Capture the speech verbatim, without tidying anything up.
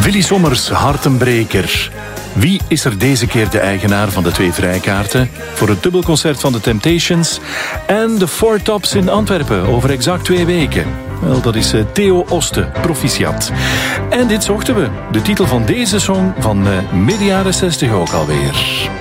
Willy Sommers, Hartenbreker. Wie is er deze keer de eigenaar van de twee vrijkaarten voor het dubbelconcert van de Temptations en de Four Tops in Antwerpen over exact twee weken? Wel, dat is Theo Oste, proficiat. En dit zochten we. De titel van deze song van midden jaren zestig ook alweer.